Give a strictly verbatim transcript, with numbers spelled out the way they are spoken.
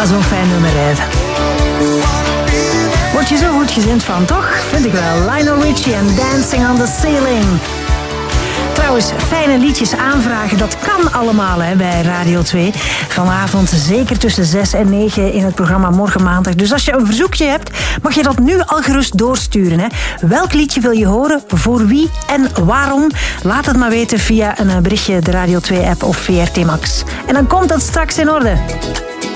zo'n fijn nummer, hè. Word je zo goed gezind van, toch? Vind ik wel. Lionel Richie en Dancing on the Ceiling. Trouwens, fijne liedjes aanvragen, dat kan allemaal hè, bij Radio twee. Vanavond zeker tussen zes en negen in het programma Morgen Maandag. Dus als je een verzoekje hebt, mag je dat nu al gerust doorsturen. Hè. Welk liedje wil je horen, voor wie en waarom? Laat het maar weten via een berichtje, de Radio twee app of V R T Max. En dan komt dat straks in orde.